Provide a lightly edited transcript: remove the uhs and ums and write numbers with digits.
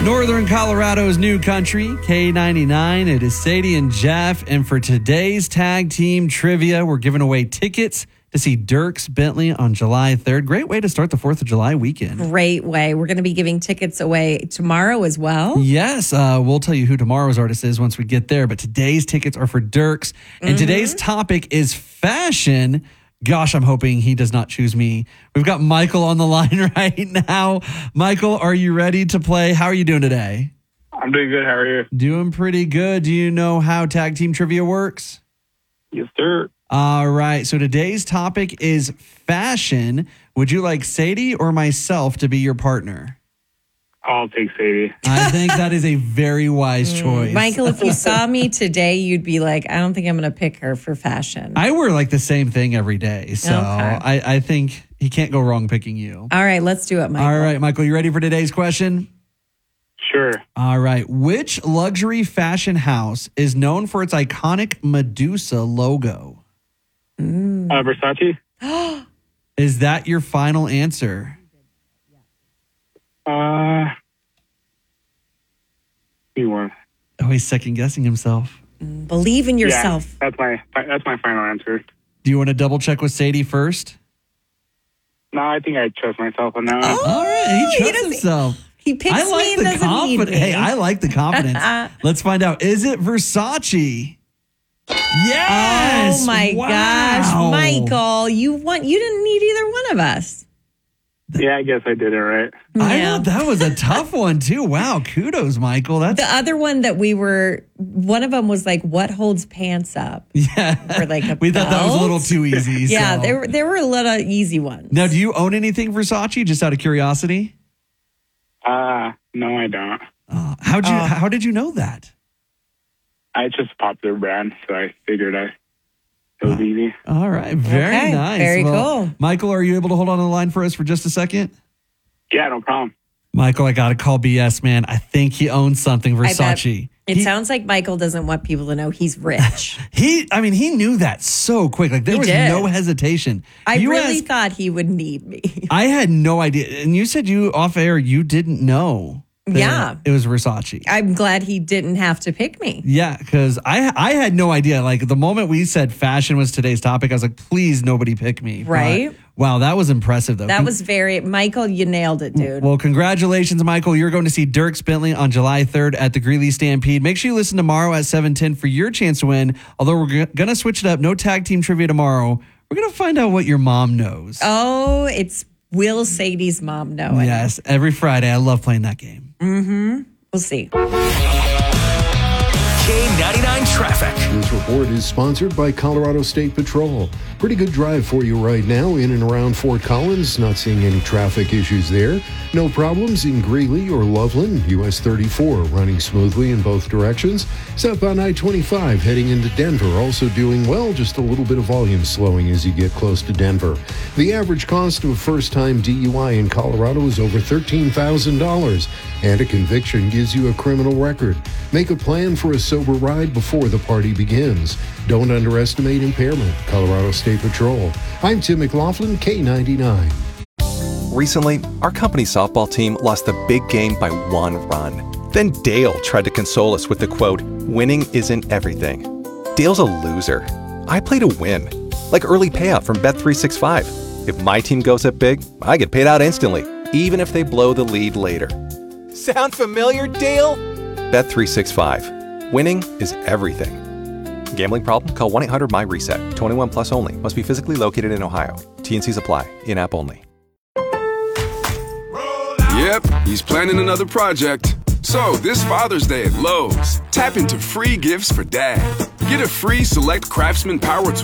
Northern Colorado's new country, K99. It is Sadie and Jeff. And for today's tag team trivia, we're giving away tickets to see Dierks Bentley on July 3rd. Great way to start the 4th of July weekend. Great way. We're going to be giving tickets away tomorrow as well. Yes. We'll tell you who tomorrow's artist is once we get there. But today's tickets are for Dierks. And today's topic is fashion. Gosh, I'm hoping he does not choose me. We've got Michael on the line right now. Michael, are you ready to play? How are you doing today? I'm doing good. How are you? Doing pretty good. Do you know how tag team trivia works? Yes, sir. All right. So today's topic is fashion. Would you like Sadie or myself to be your partner? I'll take Sadie. I think that is a very wise choice. Michael, if you saw me today, you'd be like, I don't think I'm going to pick her for fashion. I wear like the same thing every day. So Okay. I think he can't go wrong picking you. All right, let's do it, Michael. All right, Michael, you ready for today's question? Sure. All right. Which luxury fashion house is known for its iconic Medusa logo? Versace? Is that your final answer? You won. Oh, he's second guessing himself. Believe in yourself. Yeah, that's my final answer. Do you want to double check with Sadie first? No, I think I trust myself on that one. All right. He trusts doesn't- himself. He picks I me like and the doesn't need confidence. me. Hey, I like the confidence. Let's find out. Is it Versace? Yes. Oh my Wow. gosh, Michael, you didn't need either one of us. Yeah, I guess I did it right. I Yeah. thought that was a tough one too. Wow. Kudos, Michael. That's The other one that one of them was like, what holds pants up? yeah. Or like a We thought that was a belt? little too easy. Yeah, so. there were a lot of easy ones. Now, do you own anything Versace? Just out of curiosity. No, I don't. How did you know that? It's just a popular brand, so I figured it was easy. All right. Very Okay, nice. very cool. Michael, are you able to hold on the line for us for just a second? Yeah, no problem. Michael, I got to call BS, man. I think he owns something Versace. It sounds like Michael doesn't want people to know he's rich. He knew that so quick. Like there He was did. no hesitation. I You really asked- thought he would need me. I had no idea. And you said you off air, you didn't know. that Yeah. It was Versace. I'm glad he didn't have to pick me. Yeah, because I had no idea. Like the moment we said fashion was today's topic, I was like, please nobody pick me. But, Right. wow, that was impressive though. That was Michael, you nailed it, dude. Well, congratulations, Michael. You're going to see Dierks Bentley on July 3rd at the Greeley Stampede. Make sure you listen tomorrow at 7:10 for your chance to win. Although we're going to switch it up. No tag team trivia tomorrow. We're going to find out what your mom knows. Oh, it's Will Sadie's mom know it. Yes, every Friday. I love playing that game. We'll see. K99 Traffic. This report is sponsored by Colorado State Patrol. Pretty good drive for you right now in and around Fort Collins. Not seeing any traffic issues there. No problems in Greeley or Loveland. US 34 running smoothly in both directions. Southbound I-25 heading into Denver. Also doing well, just a little bit of volume slowing as you get close to Denver. The average cost of a first-time DUI in Colorado is over $13,000. And a conviction gives you a criminal record. Make a plan for a sober ride before the party begins. Don't underestimate impairment. Colorado State Patrol. I'm Tim McLaughlin, K99. Recently, our company's softball team lost the big game by 1 run. Then Dale tried to console us with the quote, "Winning isn't everything." Dale's a loser. I play to win. Like early payout from Bet365. If my team goes up big, I get paid out instantly, even if they blow the lead later. Sound familiar, Dale? Bet365. Winning is everything. Gambling problem? Call 1-800-MY-RESET. 21 plus only. Must be physically located in Ohio. T&Cs apply. In-app only. Yep, he's planning another project. So, this Father's Day at Lowe's, tap into free gifts for Dad. Get a free Select Craftsman Power